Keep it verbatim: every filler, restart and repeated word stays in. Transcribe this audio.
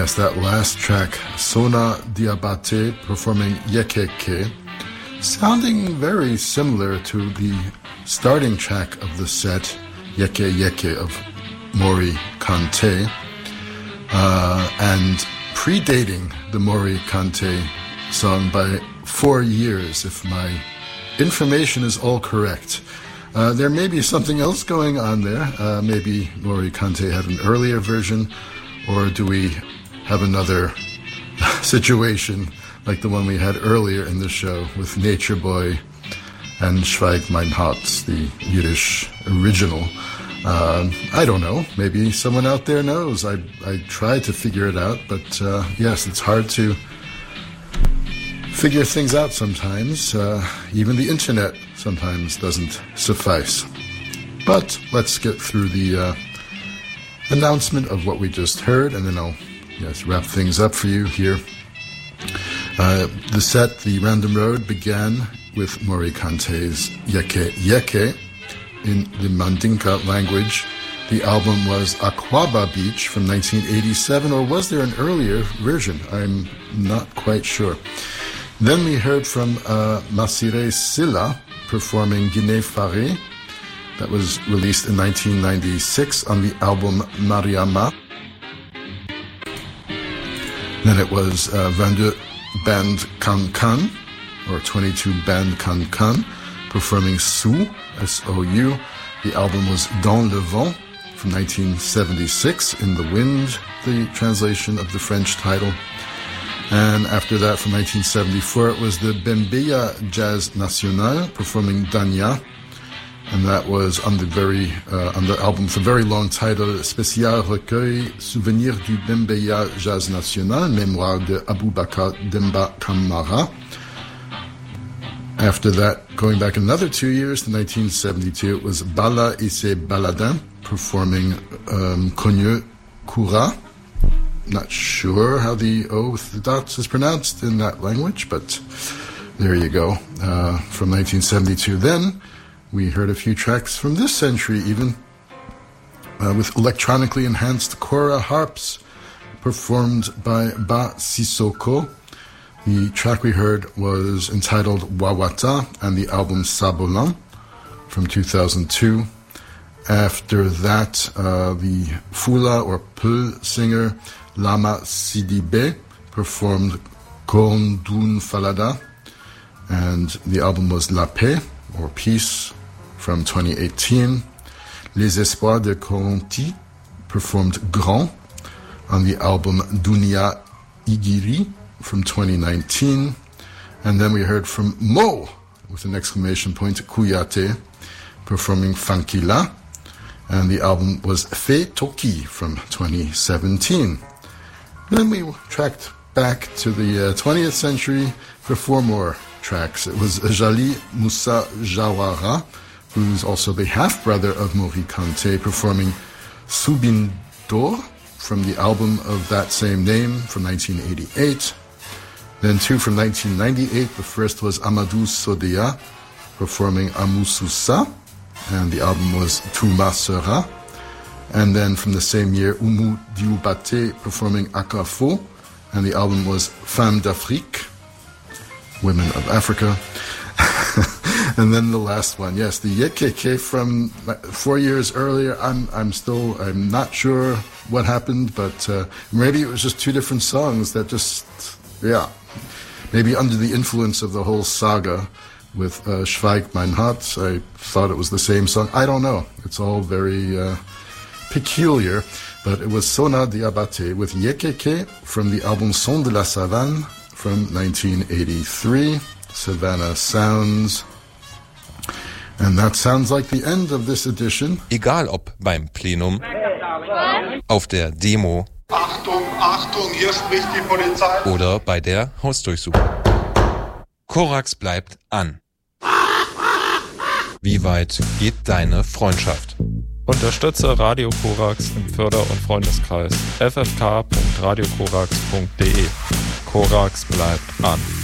Yes, that last track, Sona Diabate, performing Yekeke, sounding very similar to the starting track of the set, Yeke Yeke of Mori Kante, uh, and predating the Mori Kante song by four years, if my information is all correct. Uh, there may be something else going on there. Uh, maybe Mori Kante had an earlier version, or do we have another situation like the one we had earlier in the show with Nature Boy and Schweig mein Herz, the Yiddish original. Uh, I don't know. Maybe someone out there knows. I I tried to figure it out, but uh, yes, it's hard to figure things out sometimes. Uh, even the internet sometimes doesn't suffice. But let's get through the uh, announcement of what we just heard, and then I'll yes wrap things up for you here. Uh, the set, The Random Road, began with Mori Kante's Yeke Yeke in the Mandinka language. The album was Aquaba Beach from nineteen eighty-seven, or was there an earlier version? I'm not quite sure. Then we heard from uh, Masire Silla performing Guinée Faré. That was released in nineteen ninety-six on the album Mariama. Then it was uh, Vandu Band Kan Kan, or twenty-two Band Kan Kan, performing Sou, S O U. The album was Dans le Vent from nineteen seventy-six, In the Wind, the translation of the French title. And after that, from nineteen seventy-four, it was the Bembeya Jazz National performing Danya. And that was on the very uh, on the album with a very long title, Spécial Recueil Souvenir du Bembeya Jazz National, Mémoire de Aboubakar Demba Kamara. After that, going back another two years to nineteen seventy-two, it was Bala et ses Baladins performing um, Konyo Koura. Not sure how the O with the dots is pronounced in that language, but there you go. Uh, from nineteen seventy-two. Then we heard a few tracks from this century even, uh, with electronically enhanced kora harps performed by Ba Sissoko. The track we heard was entitled Wawata, and the album Sabolan from two thousand two. After that, uh, the Fula or Peul singer Lama Sidibe performed Kondun Falada, and the album was La Paix, or Peace, from twenty eighteen. Les Espoirs de Coronti performed Grand on the album Dunia Igiri from twenty nineteen. And then we heard from Mo, with an exclamation point, Kuyate, performing Fankila, and the album was Fe Toki from twenty seventeen. Then we tracked back to the uh, twentieth century for four more tracks. It was Jali Moussa Jawara, who's also the half-brother of Mori Kante, performing Subindor from the album of that same name from nineteen eighty-eight. Then two from nineteen ninety-eight. The first was Amadou Sodeya performing Amususa, and the album was Touma Sera. And then from the same year, Oumou Dioubate performing Akafo, and the album was Femmes d'Afrique, Women of Africa. And then the last one, yes, the Yekeke from four years earlier. I'm I'm still, I'm not sure what happened, but uh, maybe it was just two different songs that just, yeah, maybe under the influence of the whole saga with uh, Schweig mein Herz, I thought it was the same song. I don't know. It's all very uh, peculiar, but it was Sona Diabate with Yekeke from the album Son de la Savane from nineteen eighty-three, Savannah Sounds. And that sounds like the end of this edition. Egal ob beim Plenum, auf der Demo, Achtung, Achtung, hier spricht die Polizei, oder bei der Hausdurchsuchung. Korax bleibt an. Wie weit geht deine Freundschaft? Unterstütze Radio Korax im Förder- und Freundeskreis f f k punkt radio korax punkt d e. Korax bleibt an.